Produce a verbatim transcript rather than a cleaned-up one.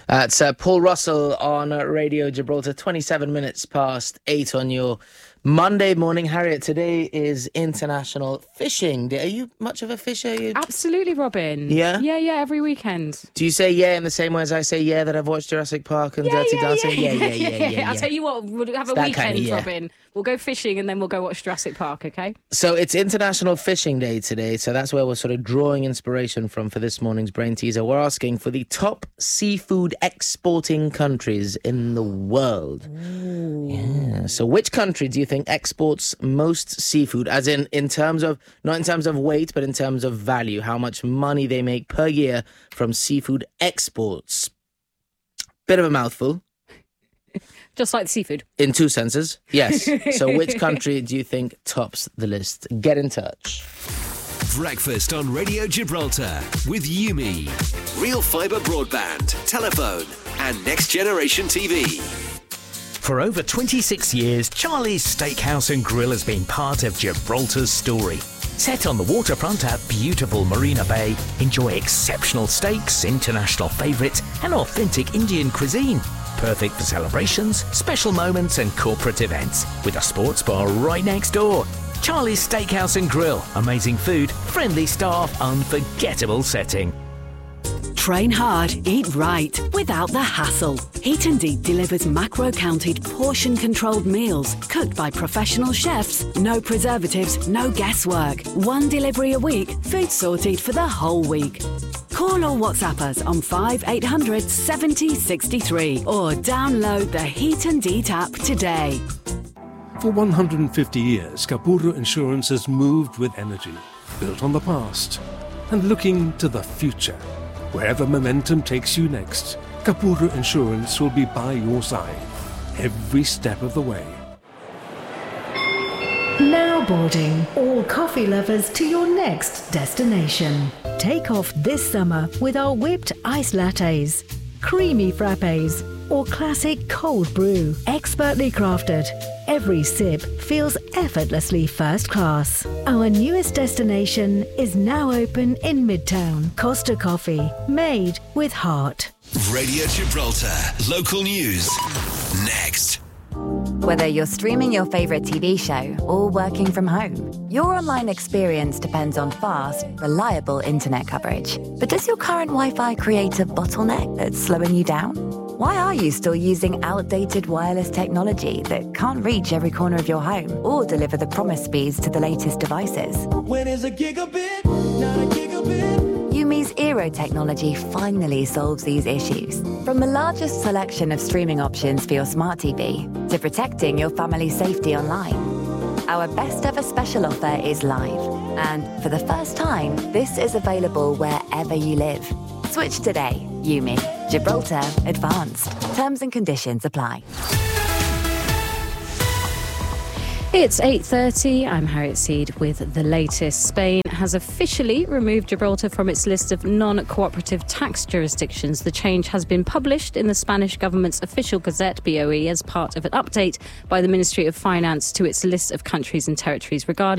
Uh, it's uh, Paul Russell on uh, Radio Gibraltar, twenty-seven minutes past eight on your Monday morning. Harriet, today is International Fishing Day. Are you much of a fisher? You... Absolutely, Robin. Yeah? Yeah, yeah, every weekend. Do you say yeah in the same way as I say yeah that I've watched Jurassic Park and yeah, Dirty yeah, Dancing? Yeah, yeah, yeah, yeah, yeah, yeah. I'll tell you what, we'll have a that weekend, kind of, yeah. Robin. We'll go fishing and then we'll go watch Jurassic Park, okay? So it's International Fishing Day today, so that's where we're sort of drawing inspiration from for this morning's Brain Teaser. We're asking for the top seafood exporting countries in the world. Ooh. Yeah. So which country do you think exports most seafood, as in in terms of, not in terms of weight, but in terms of value, how much money they make per year from seafood exports? Bit of a mouthful. Just like the seafood. In two senses, yes. So which country do you think tops the list? Get in touch. Breakfast on Radio Gibraltar with Yumi. Real fibre broadband, telephone and Next Generation T V. For over twenty-six years, Charlie's Steakhouse and Grill has been part of Gibraltar's story. Set on the waterfront at beautiful Marina Bay, enjoy exceptional steaks, international favourites and authentic Indian cuisine. Perfect for celebrations, special moments and corporate events. With a sports bar right next door. Charlie's Steakhouse and Grill. Amazing food, friendly staff, unforgettable setting. Train hard, eat right, without the hassle. Heat and Eat delivers macro-counted, portion-controlled meals, cooked by professional chefs. No preservatives, no guesswork. One delivery a week, food sorted for the whole week. Call or WhatsApp us on five eight hundred seventy sixty-three or download the Heat and Eat app today. For one hundred fifty years, Kapuru Insurance has moved with energy, built on the past, and looking to the future. Wherever momentum takes you next, Kapuru Insurance will be by your side, every step of the way. Now boarding all coffee lovers to your next destination. Take off this summer with our whipped ice lattes, creamy frappes, or classic cold brew. Expertly crafted, every sip feels effortlessly first class. Our newest destination is now open in Midtown. Costa Coffee, made with heart. Radio Gibraltar, local news. Next. Whether you're streaming your favourite T V show or working from home, your online experience depends on fast, reliable internet coverage. But does your current Wi-Fi create a bottleneck that's slowing you down? Why are you still using outdated wireless technology that can't reach every corner of your home or deliver the promised speeds to the latest devices? When is a gigabit, not a gigabit? Yumi's Eero technology finally solves these issues. From the largest selection of streaming options for your smart T V to protecting your family's safety online. Our best ever special offer is live. And for the first time, this is available wherever you live. Switch today. Yumi. Gibraltar Advanced. Terms and conditions apply. It's eight thirty. I'm Harriet Seed with the latest. Spain has officially removed Gibraltar from its list of non-cooperative tax jurisdictions. The change has been published in the Spanish government's official gazette, B O E, as part of an update by the Ministry of Finance to its list of countries and territories regarding